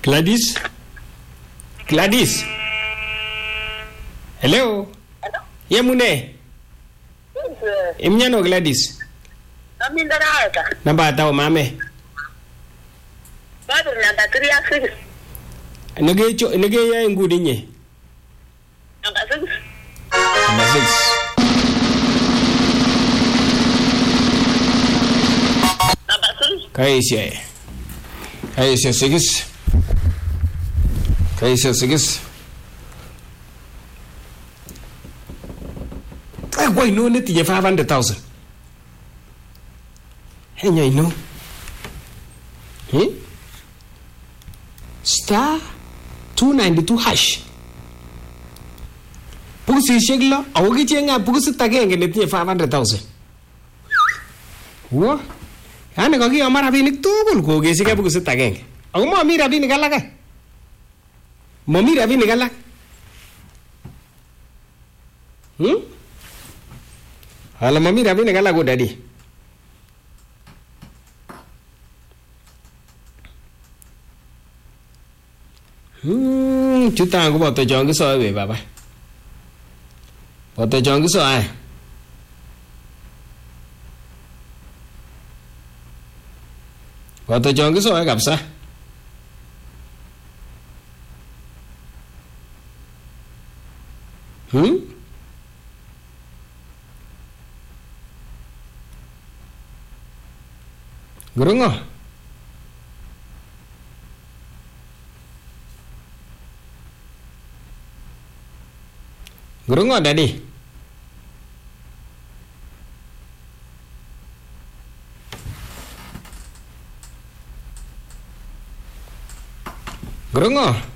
Gladys? Gladys? Hello? Hello? Yemune? Imnyano Gladys? Aminda na hata. Namba tao mame. Bado namba 3 Nage ya ngudi nye. Namba 6. Namba 6. Namba 3. Kaisha 6. Kaisha 6. Why no net 500,000? Hey, you know. Star 292 hash. Pusi shegla, awogi chenga pusi tagenge netinye 500,000. Wo? Yani kaki amar rabinik tugul kogesike pusi tagenge. Ako mami rabinik alak. Mami rabinik alak. Ala mami rabinik alak ko daddy. Chúng ta cũng bảo tôi chọn cái soi về bà. Bảo tôi chọn cái soi. Bảo tôi chọn cái soi gặp sao? Đúng không? Đúng rồi daddy. Đúng rồi.